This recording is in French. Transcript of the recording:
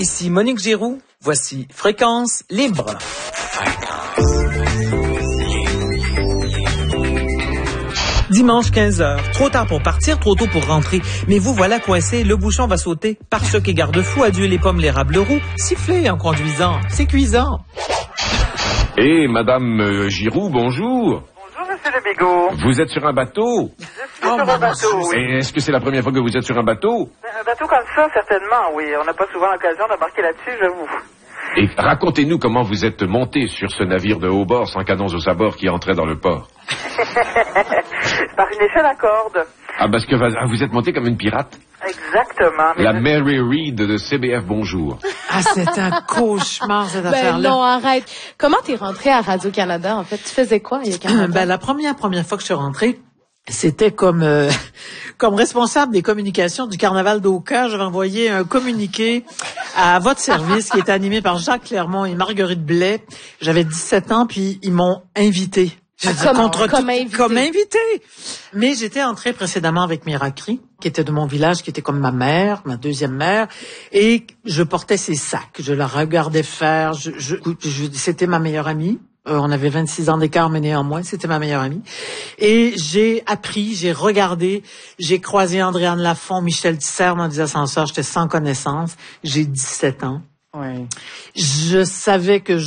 Ici Monique Giroux, voici Fréquence Libre. Dimanche 15h, trop tard pour partir, trop tôt pour rentrer. Mais vous voilà coincé, le bouchon va sauter. Pare-choc et garde-fou, adieu les pommes, l'érable roux. Sifflez en conduisant, c'est cuisant. Et Madame Giroux, bonjour. Bonjour, Monsieur Le Bigot. Vous êtes sur un bateau? Je suis sur un bateau, oui. Et est-ce que c'est la première fois que vous êtes sur un bateau? Un bateau comme ça, certainement, oui. On n'a pas souvent l'occasion d'embarquer là-dessus, j'avoue. Et racontez-nous comment vous êtes monté sur ce navire de haut bord sans cadence au sabord qui entrait dans le port. Par une échelle à cordes. Ah, parce que vous êtes monté comme une pirate? Exactement. La Mary Read de CBF Bonjour. Ah, c'est un cauchemar, cette affaire-là. Ben non, arrête. Comment t'es rentré à Radio-Canada, en fait? Tu faisais quoi il y a 40 ans? Ben, la première fois que je suis rentrée, c'était comme responsable des communications du Carnaval d'Oka. J'avais envoyé un communiqué à votre service qui était animé par Jacques Clermont et Marguerite Blais. J'avais 17 ans, puis ils m'ont invité. Comme invité. Mais j'étais entrée précédemment avec Miracri, qui était de mon village, qui était comme ma mère, ma deuxième mère, et je portais ses sacs. Je la regardais faire. C'était ma meilleure amie. On avait 26 ans d'écart, mais néanmoins, c'était ma meilleure amie. Et j'ai appris, j'ai regardé, j'ai croisé Andréane Lafont, Michel Tisserre dans des ascenseurs. J'étais sans connaissance. J'ai 17 ans. Ouais. Je savais que